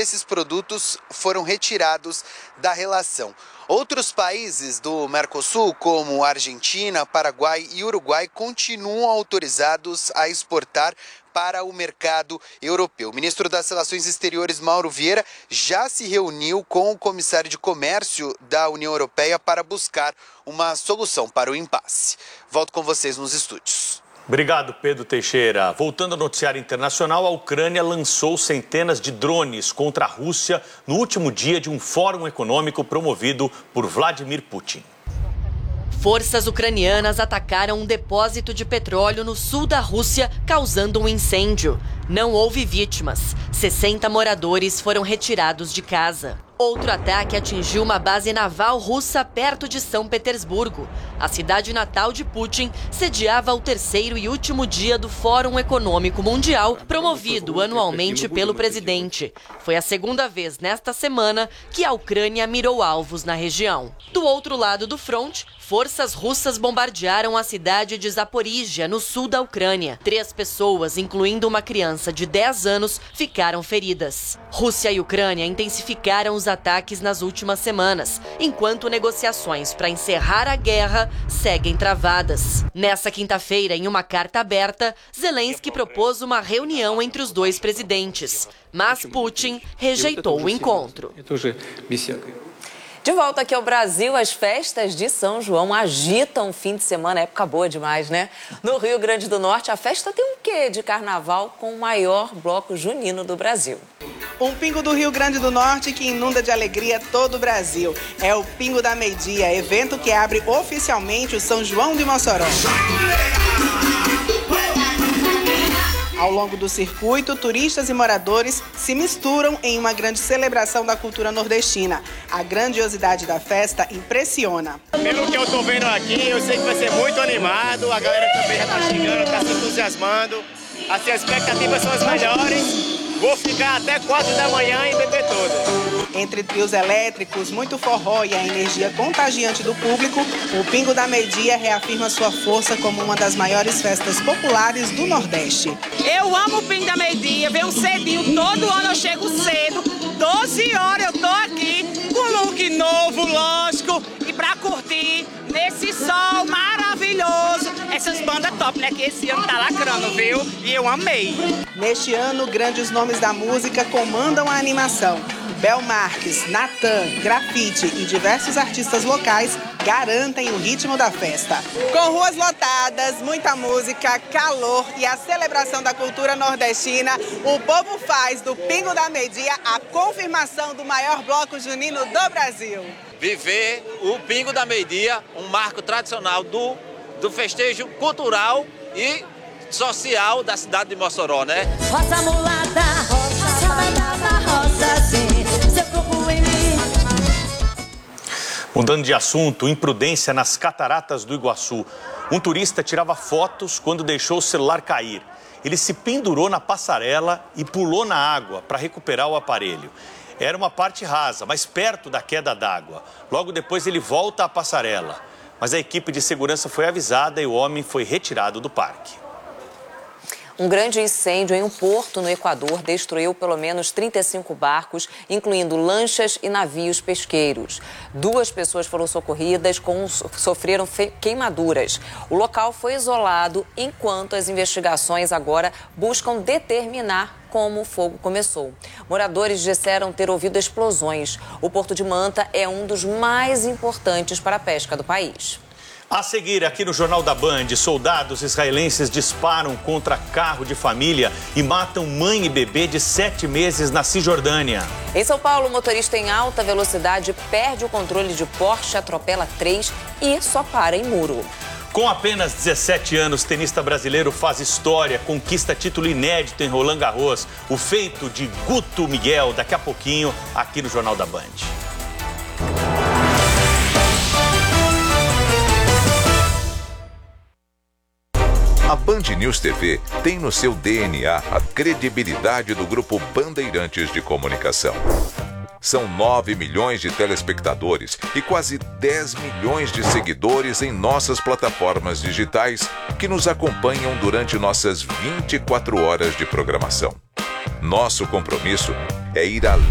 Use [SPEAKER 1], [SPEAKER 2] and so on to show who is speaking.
[SPEAKER 1] esses produtos foram retirados da relação. Outros países do Mercosul, como Argentina, Paraguai e Uruguai, continuam autorizados a exportar para o mercado europeu. O ministro das Relações Exteriores, Mauro Vieira, já se reuniu com o comissário de Comércio da União Europeia para buscar uma solução para o impasse. Volto com vocês nos estúdios.
[SPEAKER 2] Obrigado, Pedro Teixeira. Voltando ao noticiário internacional, a Ucrânia lançou centenas de drones contra a Rússia no último dia de um fórum econômico promovido por Vladimir Putin.
[SPEAKER 3] Forças ucranianas atacaram um depósito de petróleo no sul da Rússia, causando um incêndio. Não houve vítimas. 60 moradores foram retirados de casa. Outro ataque atingiu uma base naval russa perto de São Petersburgo. A cidade natal de Putin sediava o terceiro e último dia do Fórum Econômico Mundial, promovido anualmente pelo presidente. Foi a segunda vez nesta semana que a Ucrânia mirou alvos na região. Do outro lado do fronte, forças russas bombardearam a cidade de Zaporíjia, no sul da Ucrânia. 3 pessoas, incluindo uma criança de 10 anos, ficaram feridas. Rússia e Ucrânia intensificaram os ataques nas últimas semanas, enquanto negociações para encerrar a guerra seguem travadas. Nessa quinta-feira, em uma carta aberta, Zelensky propôs uma reunião entre os dois presidentes, mas Putin rejeitou o encontro.
[SPEAKER 4] De volta aqui ao Brasil, as festas de São João agitam o fim de semana, época boa demais, né? No Rio Grande do Norte, a festa tem um quê de carnaval com o maior bloco junino do Brasil.
[SPEAKER 5] Um pingo do Rio Grande do Norte que inunda de alegria todo o Brasil. É o Pingo da Meio-Dia, evento que abre oficialmente o São João de Mossoró. Ao longo do circuito, turistas e moradores se misturam em uma grande celebração da cultura nordestina. A grandiosidade da festa impressiona.
[SPEAKER 6] Pelo que eu estou vendo aqui, eu sei que vai ser muito animado, a galera também já está chegando, está se entusiasmando. Assim, as expectativas são as melhores. Vou ficar até 4 da manhã e beber todo.
[SPEAKER 5] Entre trios elétricos, muito forró e a energia contagiante do público, o Pingo da Meio-Dia reafirma sua força como uma das maiores festas populares do Nordeste.
[SPEAKER 7] Eu amo o Pingo da Meio-Dia, venho cedinho, todo ano eu chego cedo, 12 horas eu tô aqui, com look novo, lógico, e pra curtir nesse sol maravilhoso. Essas bandas top, né, que esse ano tá lacrando, viu? E eu amei.
[SPEAKER 5] Neste ano, grandes nomes da música comandam a animação. Bel Marques, Natan, Grafite e diversos artistas locais garantem o ritmo da festa. Com ruas lotadas, muita música, calor e a celebração da cultura nordestina, o povo faz do Pingo da Meio-Dia a confirmação do maior bloco junino do Brasil.
[SPEAKER 8] Viver o Pingo da Meio-Dia, um marco tradicional do festejo cultural e social da cidade de Mossoró, né?
[SPEAKER 9] Rosa mulata, rosa badava, rosa sim, seu corpo em mim.
[SPEAKER 2] Mudando de assunto, imprudência nas cataratas do Iguaçu. Um turista tirava fotos quando deixou o celular cair. Ele se pendurou na passarela e pulou na água para recuperar o aparelho. Era uma parte rasa, mas perto da queda d'água. Logo depois ele volta à passarela. Mas a equipe de segurança foi avisada e o homem foi retirado do parque.
[SPEAKER 4] Um grande incêndio em um porto no Equador destruiu pelo menos 35 barcos, incluindo lanchas e navios pesqueiros. 2 pessoas foram socorridas, sofreram queimaduras. O local foi isolado enquanto as investigações agora buscam determinar como o fogo começou. Moradores disseram ter ouvido explosões. O Porto de Manta é um dos mais importantes para a pesca do país.
[SPEAKER 2] A seguir, aqui no Jornal da Band, soldados israelenses disparam contra carro de família e matam mãe e bebê de 7 meses na Cisjordânia.
[SPEAKER 4] Em São Paulo, o motorista em alta velocidade perde o controle de Porsche, atropela 3 e só para em muro.
[SPEAKER 2] Com apenas 17 anos, tenista brasileiro faz história, conquista título inédito em Roland Garros. O feito de Guto Miguel, daqui a pouquinho, aqui no Jornal da Band.
[SPEAKER 10] A Band News TV tem no seu DNA a credibilidade do Grupo Bandeirantes de Comunicação. São 9 milhões de telespectadores e quase 10 milhões de seguidores em nossas plataformas digitais que nos acompanham durante nossas 24 horas de programação. Nosso compromisso é ir além